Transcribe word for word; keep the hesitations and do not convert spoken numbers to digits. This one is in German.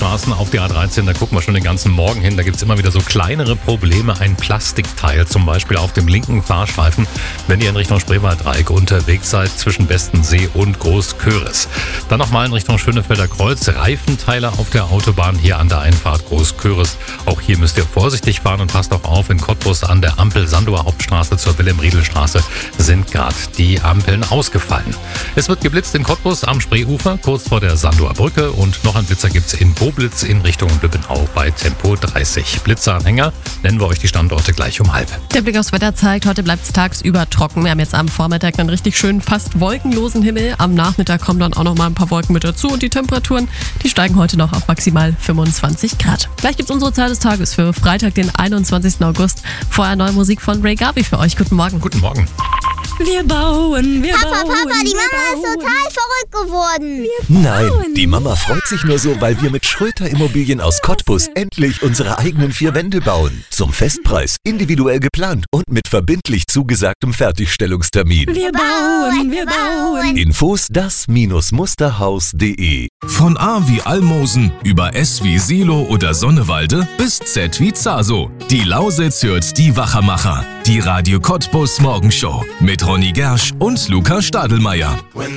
Straßen auf die A dreizehn, da gucken wir schon den ganzen Morgen hin. Da gibt es immer wieder so kleinere Probleme. Ein Plastikteil zum Beispiel auf dem linken Fahrstreifen, wenn ihr in Richtung Spreewalddreieck unterwegs seid, zwischen Bestensee und Großköris. Dann nochmal in Richtung Schönefelder Kreuz. Reifenteile auf der Autobahn hier an der Einfahrt Großköris. Auch hier müsst ihr vorsichtig fahren und passt auch auf, in Cottbus an der Ampel Sandower Hauptstraße zur Wilhelm-Riedel-Straße sind gerade die Ampeln ausgefallen. Es wird geblitzt in Cottbus am Spreeufer, kurz vor der Sandower Brücke, und noch ein Blitzer gibt's in Boblitz in Richtung Lübbenau bei Tempo dreißig. Blitzeranhänger nennen wir euch die Standorte gleich um halb. Der Blick aufs Wetter zeigt, heute bleibt es tagsüber trocken. Wir haben jetzt am Vormittag einen richtig schönen, fast wolkenlosen Himmel. Am Nachmittag kommen dann auch noch mal ein paar Wolken mit dazu und die Temperaturen, die steigen heute noch auf maximal fünfundzwanzig Grad. Gleich gibt's unsere Zahl des Tages für Freitag, den einundzwanzigsten August. Vorher neue Musik von Ray Garvey für euch. Guten Morgen. Guten Morgen. Wir bauen, wir Papa, bauen. Papa, die wir Mama bauen. ist total verrückt geworden. Nein, die Mama freut sich nur so, weil wir mit Schröter Immobilien aus Cottbus endlich unsere eigenen vier Wände bauen. Zum Festpreis, individuell geplant und mit verbindlich zugesagtem Fertigstellungstermin. Wir bauen, wir bauen. Infos das Musterhaus punkt de. Von A wie Almosen über S wie Silo oder Sonnewalde bis Z wie Zaso. Die Lausitz hört die Wachermacher. Die Radio Cottbus Morgenshow mit Ronny Gersch und Luca Stadelmeier.